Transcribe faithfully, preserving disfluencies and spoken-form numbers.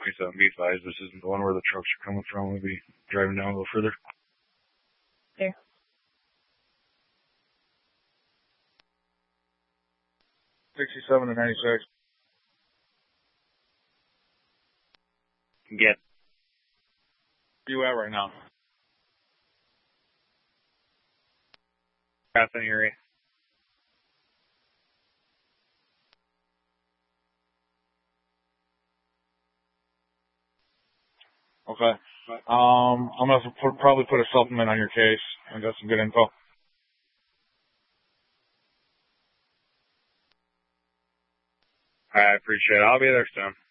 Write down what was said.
twenty-seven B five. This isn't the one where the trucks are coming from. We'll be driving down a little further. There. sixty-seven to ninety-six. Get. Where you at right now? Passing area. Okay. Um, I'm going to put, probably put a supplement on your case. I got some good info. I appreciate it. I'll be there soon.